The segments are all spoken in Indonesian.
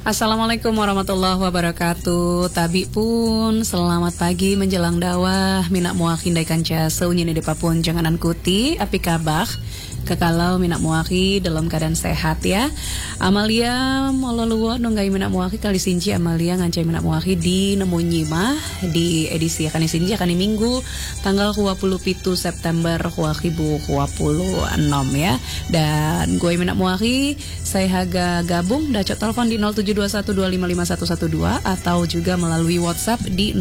Assalamualaikum warahmatullahi wabarakatuh. Tabi pun selamat pagi menjelang dawah. Minak muakin daikan jasa unyini di papun janganan kuti api kabah. Kekalau minak muaki dalam keadaan sehat ya. Amalia mololuo nunggai minak muaki kali sinci Amalia ngancai minak muaki di nemu nyimah di edisi akan sinci akan di minggu tanggal 27 September 2026 ya. Dan gue minak muaki saya haga gabung dacot telepon di 0721255112 atau juga melalui WhatsApp di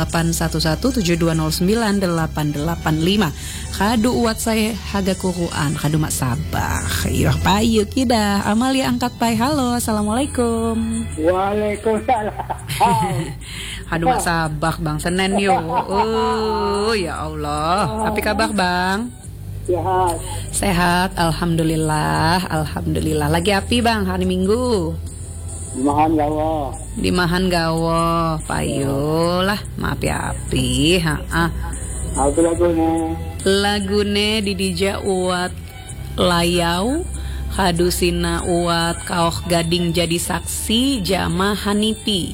081172098885. Kadu uat saya haga kuruan kadu mak sabah. Iya payu kita. Amalia angkat pai. Halo, assalamualaikum. Waalaikumsalam. Kadu mak sabah bang Senen yo. Oh ya Allah. Apa kabar bang? Sehat. Sehat, alhamdulillah, alhamdulillah. Lagi api bang hari Minggu? Di Mahan Gawo. Di Mahan Gawo, payu lah, maaf ya api. Apa lagunya? Lagune di dija uat layau, hadusina uat kaoh gading jadi saksi jama hanipi.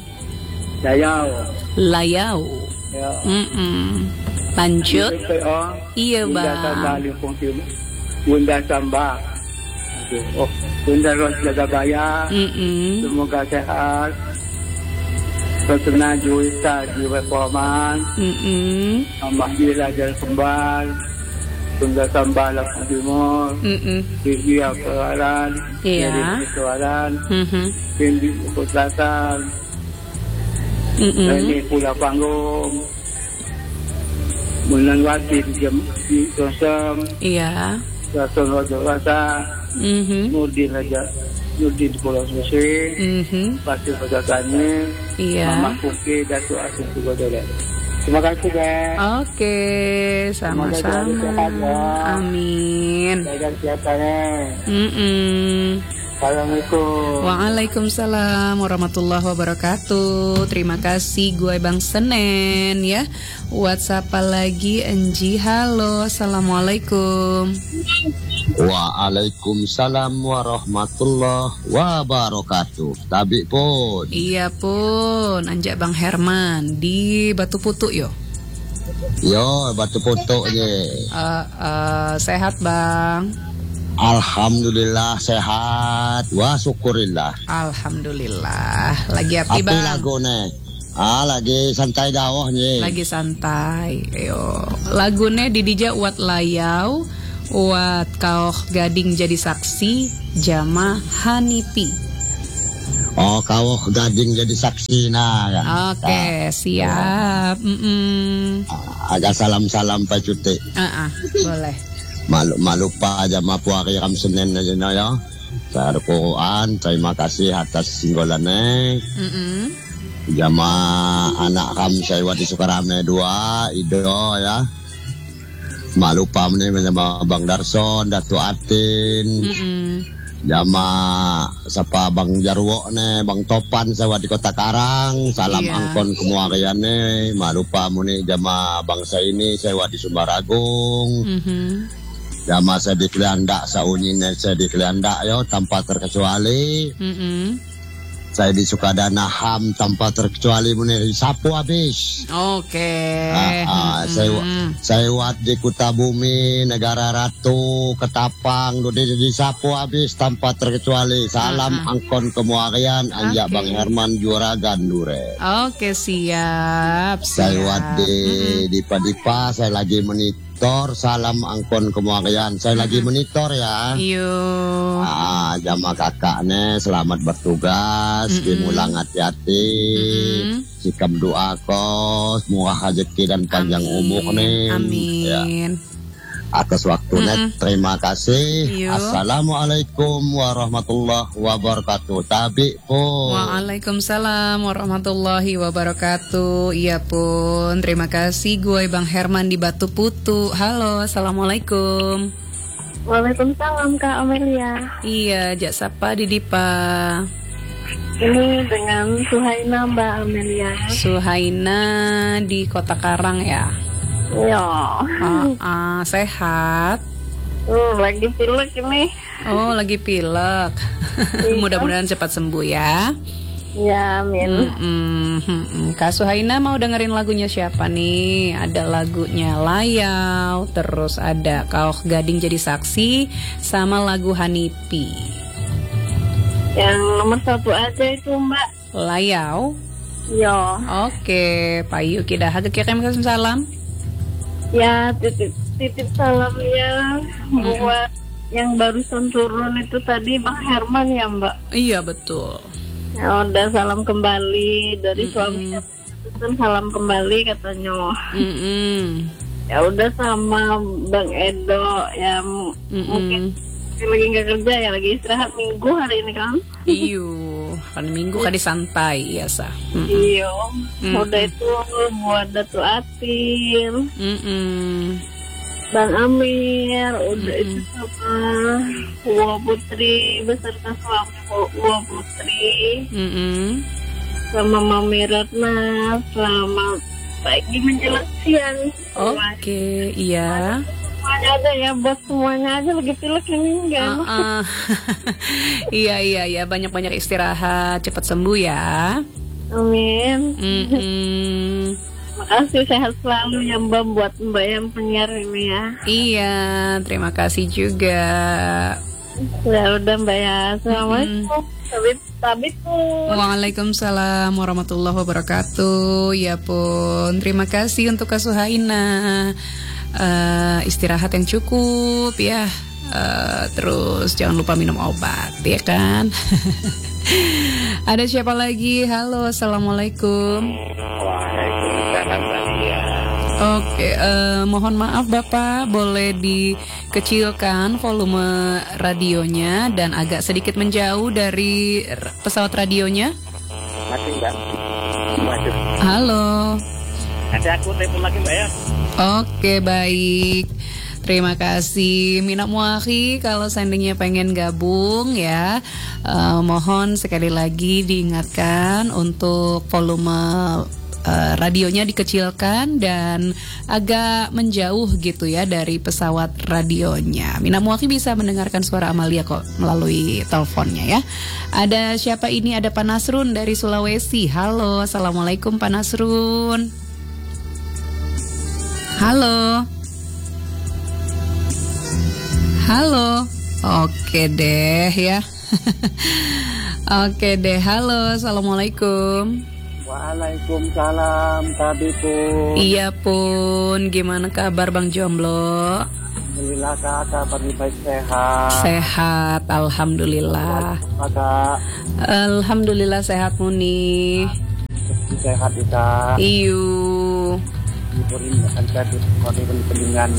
Layau. Ya. Lanjut. Iya bang. Bunda Samba. Bunda Rosda Baya. Semoga sehat. Persena Juwita Jiwa Poman. Amak Raja Kembal. Bunda Samba Laku Timur. Dia Kewaran. Iya. Kewaran. Kendi Selatan. Ini Pulau Panggung. Bulan Wati di Tosem. Iya. Rasul Raja Rasa. Nurdin Raja. Nurdin Pulau Susi. Pasir Pajakannya. Iya. Mama Kuki Datuk Asin juga dole. Terima kasih guys. Oke, sama-sama. Amin. Jaga kesehatannya. Assalamualaikum. Waalaikumsalam warahmatullahi wabarakatuh. Terima kasih gue Bang Senen ya. WhatsApp lagi Enji. Halo, assalamualaikum. Waalaikumsalam warahmatullahi wabarakatuh. Tabi pun. Iya pun, anjak Bang Herman di Batu Putu yo. Yo, Batu Putu ye. Sehat Bang. Alhamdulillah sehat. Wah syukurillah. Alhamdulillah. Lagi api Bang. Api lagu nih. Lagi santai dawah nih. Lagi santai. Yo. Lagune didija uat layau, uat kaoh gading jadi saksi, jama hanipi. Oh, kau gading jadi saksi nah ya. Oke, siap. Agak salam-salam Pak Cuti. Boleh. Malupa jama puari ram Senin aja na ya. Sa Quran, terima kasih atas singgolannya. Jama anak kam saya wati Sukarame 2 Ido ya. Malupa meneh jama Bang Darson, Datu Atin. Jama sapa Bang Jarwo ne, Bang Topan saya di Kota Karang. Salam angkon kemuariane. Malupa meneh jama bangsa ini saya di Sumbaragung. Jama saya di Kliandak, saunyinya saya di Kliandak yo tanpa terkecuali. Saya di Sukadana Ham tanpa terkecuali meneh sapu habis. Oke. Saya wat di Kutabumi, Negara Ratu, Ketapang, di sapu habis tanpa terkecuali. Salam angkon kemuarian anjak Bang Herman Juragan Duren. Oke, siap. Saya wat di Padipa, saya lagi monitor. Salam angkon kemuarian. Saya lagi monitor ya. Iyo. Jama kakaknya selamat bertugas. Dimulang hati-hati. Sikap doa kos, murah rezeki dan panjang umur nih. Amin. Ya. Atas waktunya terima kasih. Assalamualaikum warahmatullahi wabarakatuh. Tabi pun. Waalaikumsalam warahmatullahi wabarakatuh. Iya pun. Terima kasih gue Bang Herman di Batu Putu. Halo, assalamualaikum. Waalaikumsalam Kak Amelia. Iya, jak sapa Didipa. Ini dengan Suhaina Mbak Amelia. Suhaina di Kota Karang ya. Iya. Sehat. Lagi pilek ini. Oh, lagi pilek. Mudah-mudahan cepat sembuh ya. Ya, amin. Kak Suhaina mau dengerin lagunya siapa nih? Ada lagunya Layau, terus ada Kaok Gading Jadi Saksi, sama lagu Hanipi. Yang nomor 1 aja itu, Mbak. Layau. Yo. Oke, Pak Yuki dah kirim salam. Ya, titip salamnya buat yang barusan turun itu tadi Bang Herman ya, Mbak. Iya, betul. Ya udah, salam kembali dari suaminya. Pesan salam kembali katanya. Ya udah, sama Bang Edo yang mungkin lagi nggak kerja ya, lagi istirahat minggu hari ini kan. Iyo, kan minggu kan santai ya sah. Iyo, udah itu buat Datu Atil, Bang Amir, udah itu sama Uwa Putri beserta suami Uwa Putri, sama Mami Ratna. Selamat pagi menjelang siang. Oke, iya. Semuanya ada ya, buat semuanya aja lagi pilek ini enggak. Iya, banyak-banyak istirahat, cepat sembuh ya. Amin. Makasih, sehat selalu ya Mbak, buat Mbak yang penyiar ini ya. Iya, terima kasih juga. Ya udah Mbak ya, assalamualaikum. Tabit pun. Waalaikumsalam warahmatullahi wabarakatuh. Ya pun, terima kasih untuk Kak Suhaina. Istirahat yang cukup ya. Terus jangan lupa minum obat ya kan. Ada siapa lagi? Halo, assalamualaikum. Waalaikumsalam. Oke, mohon maaf Bapak, boleh dikecilkan volume radionya dan agak sedikit menjauh dari pesawat radionya. Masih Mbak. Waduh. Halo. Ada aku telepon lagi Mbak ya. Oke, baik. Terima kasih Mina Muahi. Kalau seandainya pengen gabung ya, mohon sekali lagi diingatkan untuk volume radionya dikecilkan dan agak menjauh gitu ya dari pesawat radionya. Mina Muahi bisa mendengarkan suara Amalia kok melalui teleponnya ya. Ada siapa ini? Ada Pak Nasrun dari Sulawesi. Halo, assalamualaikum Pak Nasrun. Halo. Halo. Oke deh ya. Oke deh. Halo, assalamualaikum. Waalaikumsalam, Tadi pun. Iya pun. Gimana kabar Bang Jomblo? Alhamdulillah Kak, kabar baik, sehat. Sehat, alhamdulillah. Kak. Alhamdulillah sehat Muni. Sehat Kak. Iyo. Dipurin akan jadi pendengan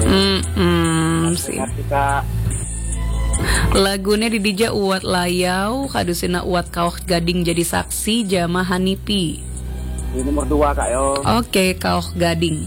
sih. Kak. Lagunya didija uat layau, kadusina uat Kaok Gading Jadi Saksi, Jama Hanipi. Ini nomor 2 Kak yo. Oke, Kaok Gading.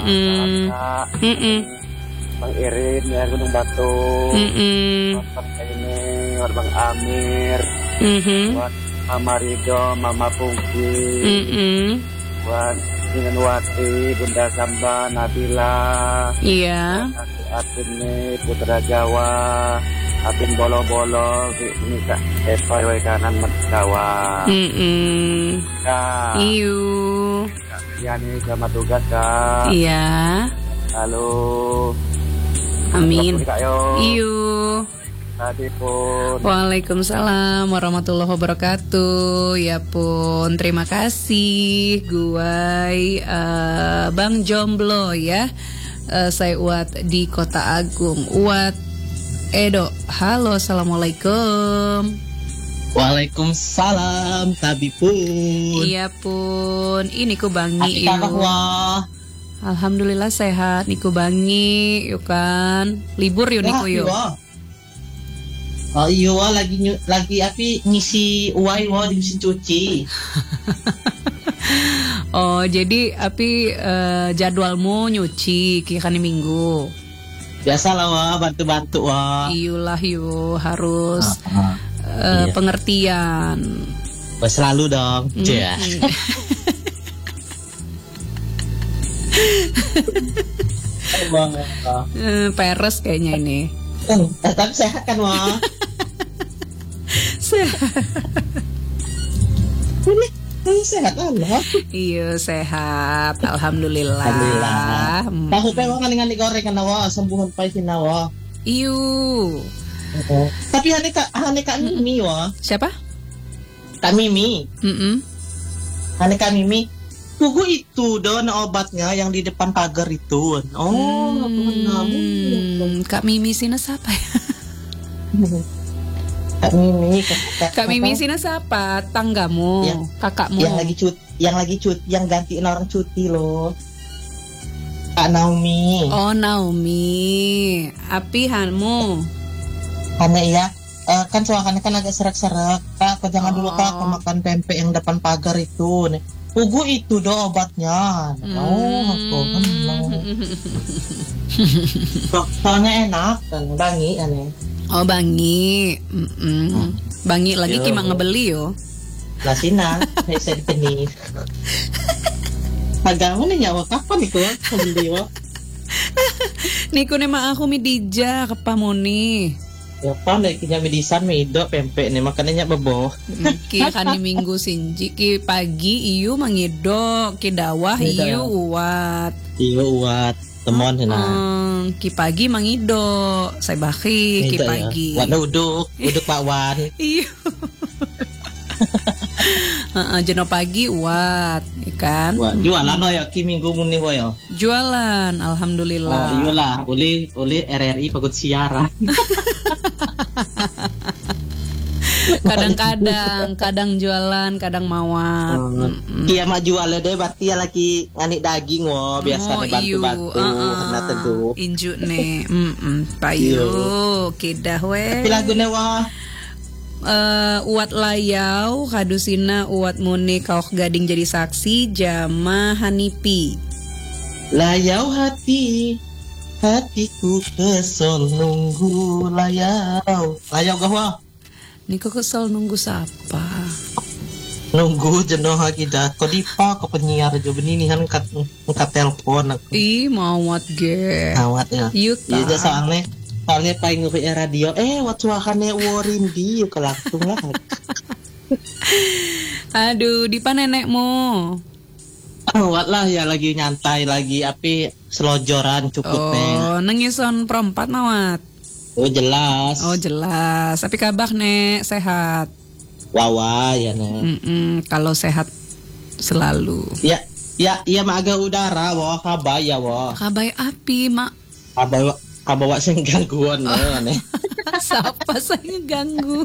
Bang Irin ya, Gunung Batu. Buat ini, buat Bang Amir. Buat Mama Rido, Mama Pungki. Buat Dengan Wati, Bunda Samba, Nabila. Iya. Atin nih, Putra Jawa. Atin Bolo-Bolo. Ini Kak Eva kanan Jawa. Kak. Iyu. Yani sama tugas Kak. Iya. Halo. Amin. Kak yo. Iyu. Tadi pun. Waalaikumsalam warahmatullahi wabarakatuh. Ya pun, terima kasih Guai Bang Jomblo ya. Saya Uat di Kota Agung. Uat Edo. Halo, assalamualaikum. Waalaikumsalam, Tabi pun. Iya pun. Ini ku Bangi. Alhamdulillah sehat. Niku Bangi, yuk kan. Libur yuk niku yuk. Oh iya lagi api ngisi uai di mesin cuci. Oh jadi api jadwalmu nyuci kan minggu. Biasalah wah, bantu-bantu wah. Iyulah yuk harus iya. Pengertian. Selalu dong. Peres kayaknya ini. Tapi sehat kan wah. Sehat. sehat Allah. Iya sehat, alhamdulillah. Alhamdulillah. Tahu pe wong ngani goreng kan wa sembuhan pai sinawa. Iyo. Tapi hane Kak Mimi wa. Siapa? Kak Mimi. Hane Kak Mimi. Tugu itu na obatnya yang di depan pagar itu. Oh, kamu. Kak Mimi sina siapa ya? Kak Mimi, Kak Mimi sina siapa? Tanggamu, ya, kakakmu. Yang gantiin orang cuti loh. Kak Naomi. Oh, Naomi. Api hanmu. Karena ya, kan suasananya kan agak serak-serak. Kak, kau jangan dulu Kak, kau makan pempek yang depan pagar itu. Ugu itu obatnya. Soalnya enak kan, bangi aneh. Oh bangi, bangi lagi kimak ngebeli yo. Lah sina, saya dipeni. Agak mana nyawa kapan nih kau ngebeli wo? Niku nema aku midija kepamoni. Ya pan deh kinya medisan mido pempek nih makannya bebo. Ki kan di minggu sinji ki pagi iyu mangido ki dawah iyu uat. Iyu uat temuan hina. Ki pagi mangido saya baki ki pagi. Ya. Wana uduk Pak Wan. Iya. Jeno pagi uat, ikan. Jualan ya ki minggu muni ya. Jualan, alhamdulillah. Iyalah, uli RRI pagut siaran. kadang jualan, kadang mawat. Iya mak jualnya deh, berarti ya lagi nganik daging biasa bantu-bantu karena teduh. Inju nih, payu, kidah we. Tapi lagunya uat layau, kadusina uat muni kauk gading jadi saksi, jama hanipi. Layau hatiku kesel nunggu layau gahwa. Niko kesel nunggu siapa? Nunggu jenuh kita. Kau dipa kau penyiar jo beninihan kat telepon aku. Ih mawat ge. Mawat ya. Yuta. Iya soalnya paling nge radio. Wat suahane warindi yuk langsung lah. Aduh, di pan nenekmu? Wat lah ya lagi nyantai lagi api selojoran cukup nengison perempat mawat. Oh jelas. Tapi kabah nek sehat. Wawa ya nek. Kalau sehat selalu. Ya mak agak udara kabay ya Kabay api mak. Kabawa sing gangguan nek. Siapa saya ganggu?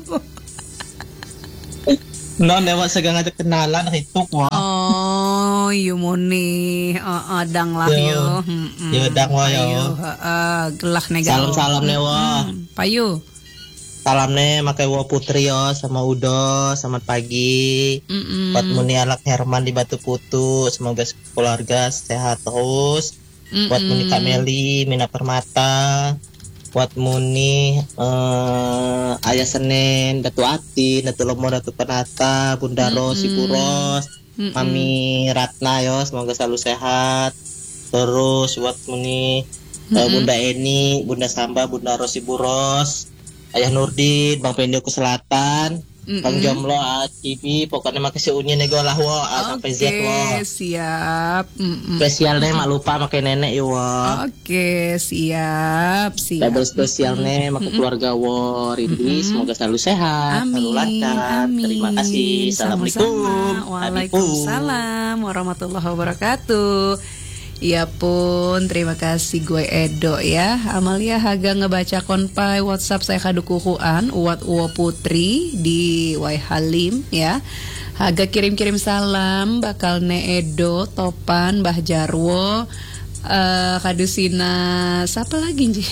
Lewat segang aja kenalan hituk Oh, yu muni. Dang lah yo. Yo dang yo. Gelah negara. Salam Payu. Salam makai putri sama Udo, selamat pagi. Buat muni anak Herman di Batu Putu, semoga keluarga sehat terus. Buat muni Kak Meli, Mina Permata. Buat muni Ayah Senen, Datu Ati, Datu Lomo, Datu Penata, Bunda Ros, Ibu Ros, Mami Ratna yo, semoga selalu sehat. Terus buat muni Bunda Eni, Bunda Samba, Bunda Ros, Ibu Ros, Ayah Nurdin, Bang Pendio ke Selatan, Bang Jomlo, Cibi, pokoknya makasih unyi nego lah sampai Z siap. Spesialnya mak lupa makai nenek yo Oke, siap. Double spesialnya mak keluarga Rindi, semoga selalu sehat, selalu lancar. Terima kasih. Assalamualaikum. Waalaikumsalam warahmatullahi wabarakatuh. Ya pun, terima kasih gue Edo ya. Amalia haga ngebaca konpai WhatsApp saya kadukuhuan uat uwo putri di Wai Halim ya. Haga kirim-kirim salam bakal ne Edo, Topan, Mbah Jarwo, kadusina siapa lagi nji?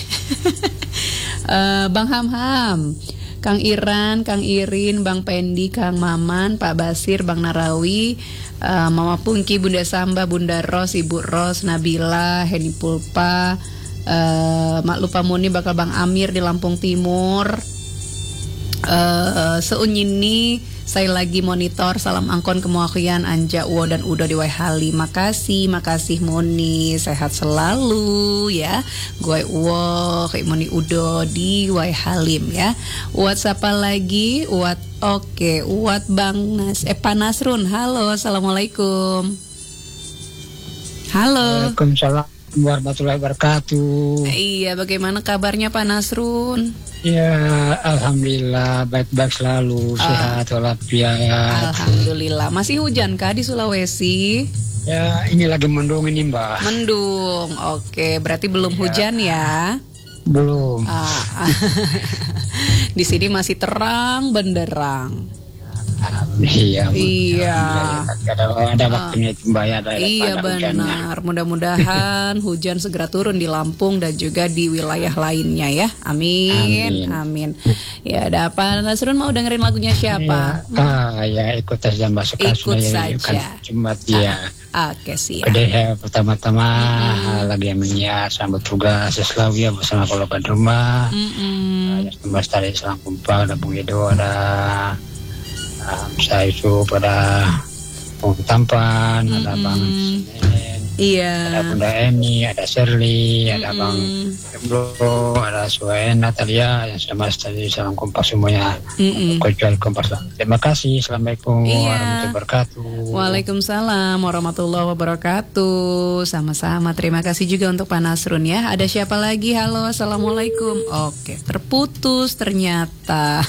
Bang Hamham, Kang Iran, Kang Irin, Bang Pendi, Kang Maman, Pak Basir, Bang Narawi, Mama Pungki, Bunda Samba, Bunda Ros, Ibu Ros, Nabila, Heni Pulpa, Mak Lupa Muni bakal Bang Amir di Lampung Timur, Seunyini, Saya lagi monitor salam angkon kemuakian Anja Uwo dan Udo di Waihali. Makasih Moni, sehat selalu ya. Gue Uwo, kayak Moni Udo di Waihalim ya. Uat siapa lagi? Uat Bang Pak Nasrun. Halo, assalamualaikum. Halo. Waalaikumsalam warahmatullahi wabarakatuh. Iya, bagaimana kabarnya Pak Nasrun? Ya, alhamdulillah baik-baik selalu, sehat walafiat. Alhamdulillah. Masih hujan kah di Sulawesi? Ya, ini lagi mendung ini, Mbak. Mendung. Oke, berarti belum hujan ya? Belum. Di sini masih terang benderang. Iya. Ada waktunya Mbak ya. Iya benar. Mudah-mudahan hujan segera turun di Lampung dan juga di wilayah lainnya ya. Amin. Ya, ada apa? Nasrun mau dengerin lagunya siapa? Ya ikut saja Mbak Suka. Ikut saja. Jumat ya. Oke, siap. Jadi pertama-tama lagi aminnya sambut tugas selalu ya bersama keluarga rumah. Mas tadi Selang Kumpang, ada Bung Edo, ada saya itu pada Bung Tampan, ada Bang Sinen, ada Bunda Eni, ada Shirley, ada Bang Bro, ada Suen, Natalia, yang sudah mas tadi Salam Kompas semuanya. Kecuali Kompas. Terima kasih. Assalamualaikum warahmatullahi wabarakatuh. Waalaikumsalam warahmatullahi wabarakatuh. Sama-sama. Terima kasih juga untuk Pak Nasrun ya. Ada siapa lagi? Halo, assalamualaikum. Oke, terputus ternyata.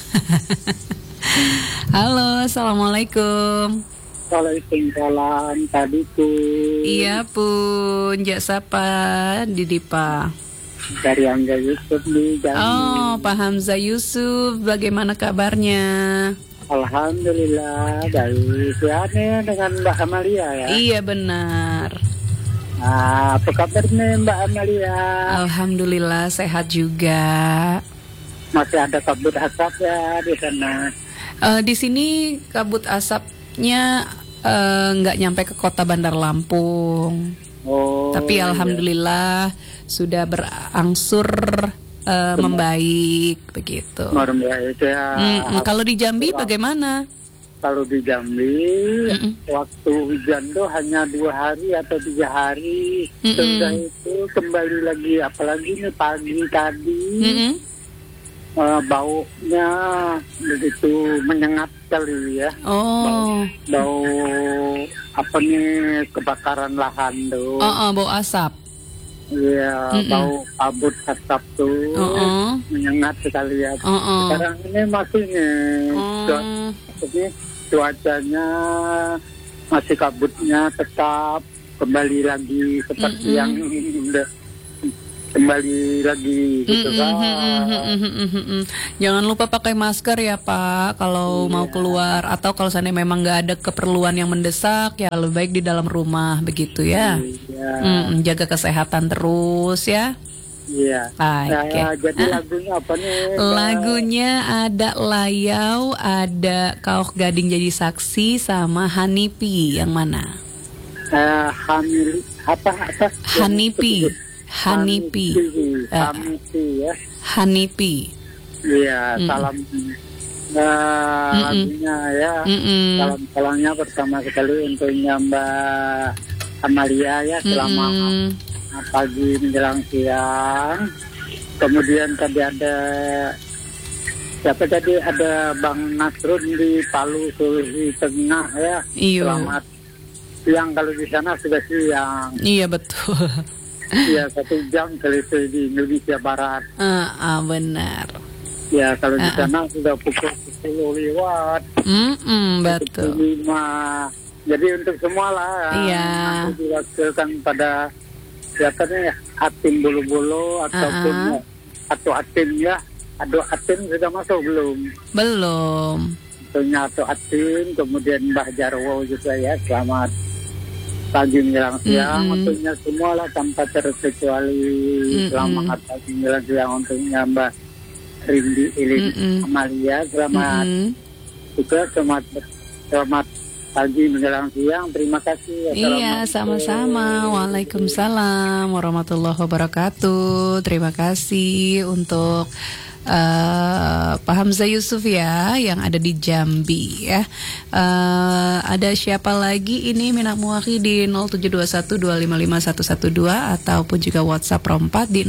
Halo, assalamualaikum. Waalaikumsalam, tadi tuh. Iya pun, Jak Sapa, Didipa. Dari Hamzah Yusuf di Jambi. Oh, Pak Hamzah Yusuf, bagaimana kabarnya? Alhamdulillah, baik. Ya, dengan Mbak Amalia ya. Iya benar. Apa kabar nih Mbak Amalia? Alhamdulillah sehat juga. Masih ada kabut asap ya di sana. Di sini kabut asapnya nggak nyampe ke kota Bandar Lampung. Tapi alhamdulillah sudah berangsur membaik begitu. Membaik ya. Kalau di Jambi bagaimana? Kalau di Jambi waktu hujan tuh hanya 2 hari atau 3 hari. Setelah itu kembali lagi, apalagi nih pagi tadi. Baunya begitu menyengat kali ya. Bau apa nih, kebakaran lahan tuh. Bau asap. Iya, bau kabut asap tuh menyengat sekali ya. Sekarang ini masih nih cuacanya masih kabutnya tetap kembali lagi seperti yang kembali lagi gitu kan. Jangan lupa pakai masker ya Pak kalau mau keluar, atau kalau seandainya memang nggak ada keperluan yang mendesak ya lebih baik di dalam rumah begitu ya. Jaga kesehatan terus ya. Iya. Jadi lagunya apa nih? Lagunya ada Layau, ada Kauh Gading Jadi Saksi, sama Hanipi. Yang mana? Hanipi. Ya. Hanipi. Iya, salam lagunya ya. Salam-salamnya pertama sekali untuk Mbak Amalia ya, selama pagi menjelang siang. Kemudian tadi ada siapa tadi, ada Bang Nasrun di Palu, Sulawesi Tengah ya. Selamat siang, kalau di sana sudah siang. Iya betul. Iya, 1 jam selesai di Indonesia Barat. Benar. Ya, kalau di sana sudah pukul 10 lewat. Betul. 5. Jadi untuk semua lah. Iya. Aku diwakilkan pada siapa nih, Atim Bulu-Bulu ataupun atau Atim ya. Aduh, Atim sudah masuk belum? Belum. Tentunya atau Atim, kemudian Mbah Jarwo juga ya. Selamat pagi menjelang siang untuknya semua lah tanpa terkecuali. Selamat pagi menjelang siang untuknya Mbak Rindi Ilin Amalia. Selamat juga selamat pagi menjelang siang. Terima kasih. Iya, sama-sama. Waalaikumsalam warahmatullahi wabarakatuh. Terima kasih untuk Pak Hamzah Yusuf ya, yang ada di Jambi ya. Ada siapa lagi ini Minak Muakhi di 0721255112 ataupun juga WhatsApp Rompat di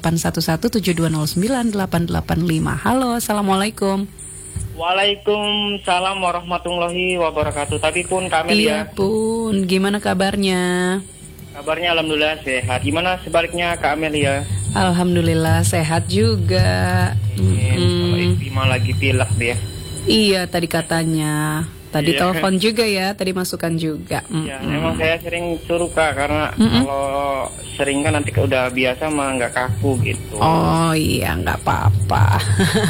081172098885. Halo, assalamualaikum. Waalaikumsalam warahmatullahi wabarakatuh. Tapi pun kami Iya pun, gimana kabarnya? Kabarnya alhamdulillah sehat. Gimana sebaliknya Kak Amelia? Alhamdulillah sehat juga. Kalau Istima lagi pilek dia. Iya tadi katanya. Tadi telepon juga ya, tadi masukan juga. Ya, memang saya sering suruh Kak, karena kalau sering kan nanti udah biasa mah nggak kaku gitu. Oh iya, nggak apa-apa.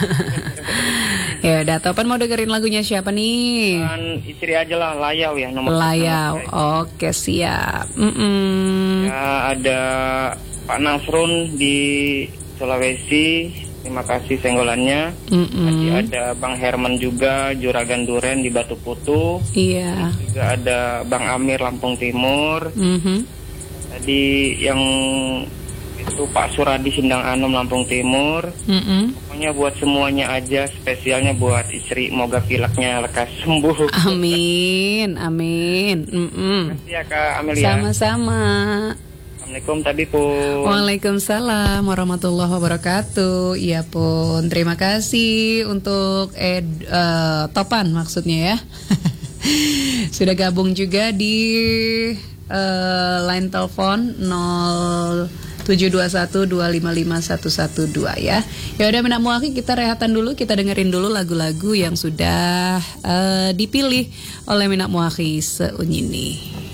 Ya udah, Topan mau dengerin lagunya siapa nih? Kan istri aja lah, Layau ya nomor. Layau, oke siap. Ya ada Pak Nasrun di Sulawesi, terima kasih senggolannya. Masih ada Bang Herman juga, Juragan Duren di Batu Putu. Iya. Juga ada Bang Amir Lampung Timur. Tadi yang itu Pak Suradi Sindang Anom Lampung Timur. Pokoknya buat semuanya aja, spesialnya buat istri, moga pileknya lekas sembuh. Amin, amin. Terima kasih ya Kak Amelia. Sama-sama. Assalamualaikum tadi pun. Waalaikumsalam warahmatullahi wabarakatuh. Iya pun, terima kasih untuk Topan maksudnya ya. Sudah gabung juga di line telepon 0721255112 ya. Ya udah Minak Muakhi, kita rehatan dulu, kita dengerin dulu lagu-lagu yang sudah dipilih oleh Minak Muakhi seunyini.